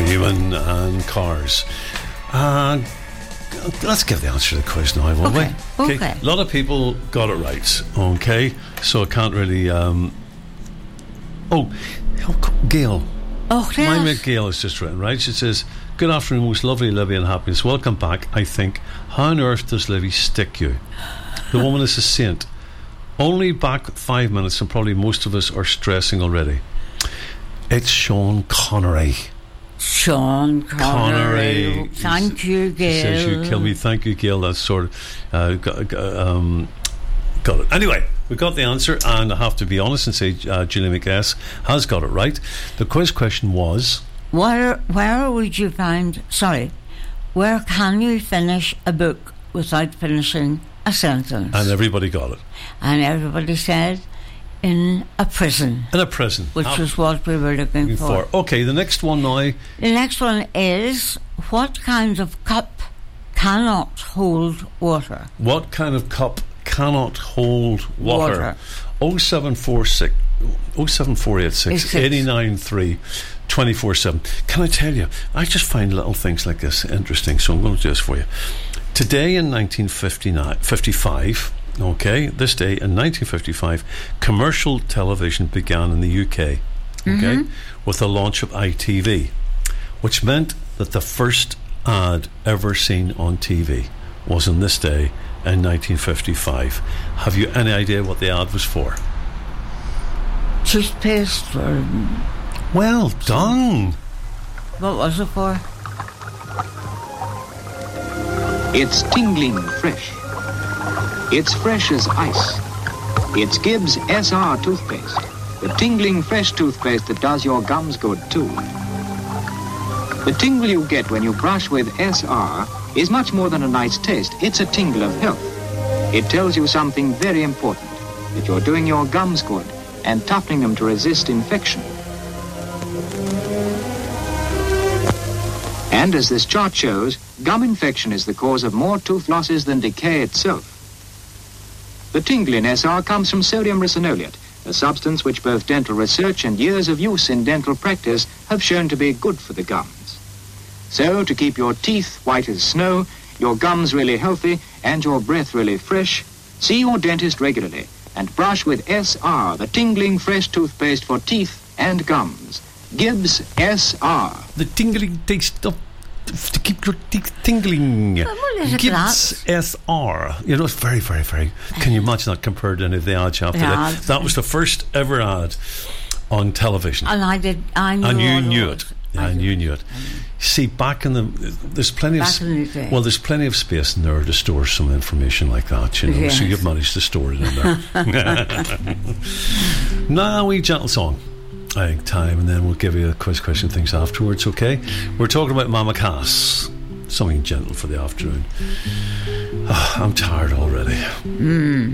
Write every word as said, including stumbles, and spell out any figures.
Demon and Cars. Uh, let's give the answer to the quiz now, won't okay. we? Okay. A lot of people got it right, okay? So I can't really... Um, oh, Gail. Oh, yes. My mate Gail has just written, right? She says, good afternoon, most lovely Libby and happiness. Welcome back, I think. How on earth does Libby stick you? The woman is a saint. Only back five minutes and probably most of us are stressing already. It's Sean Connery. Sean Connery. Connery. Thank you, Gail. Says you kill me. Thank you, Gail. That's sort of uh, got, um, got it. Anyway, we got the answer, and I have to be honest and say uh, Julie McS has got it right. The quiz question was: Where where would you find? Sorry, where can you finish a book without finishing a sentence? And everybody got it. And everybody said, in a prison. In a prison, which ah, was what we were looking for. for. Okay, the next one now. The next one is: what kind of cup cannot hold water? What kind of cup cannot hold water? Water. oh seven four six oh seven four eight six eight nine three two four seven. Can I tell you, I just find little things like this interesting, so I'm going to do this for you. Today in nineteen fifty-five, okay, this day in nineteen fifty-five, commercial television began in the U K, okay, mm-hmm. with the launch of I T V, which meant that the first ad ever seen on T V was on this day in nineteen fifty-five. Have you any idea what the ad was for? Toothpaste or... Well done. What was it for? It's tingling fresh. It's fresh as ice. It's Gibbs S R toothpaste. The tingling fresh toothpaste that does your gums good too. The tingle you get when you brush with S R is much more than a nice taste. It's a tingle of health. It tells you something very important, that you're doing your gums good and toughening them to resist infection. And as this chart shows, gum infection is the cause of more tooth losses than decay itself. The tingle in S R comes from sodium ricinoleate, a substance which both dental research and years of use in dental practice have shown to be good for the gums. So, to keep your teeth white as snow, your gums really healthy, and your breath really fresh, see your dentist regularly and brush with S R, the tingling fresh toothpaste for teeth and gums. Gibbs S R. The tingling taste of to keep your teeth tingling. Well, Gibbs S R. You know, it's very, very, very. Can you imagine that compared to any of the ads after yeah, that? That was the first ever ad on television. And I did. I knew. And you knew it. it. Yeah, and you knew it. See, back in the there's plenty back of in the day. well, there's plenty of space in there to store some information like that. You know, yes. so you've managed to store it in there. Now, we gentle song. I think time, and then we'll give you a quiz question things afterwards, okay? We're talking about Mama Cass. Something gentle for the afternoon. Oh, I'm tired already. Mm.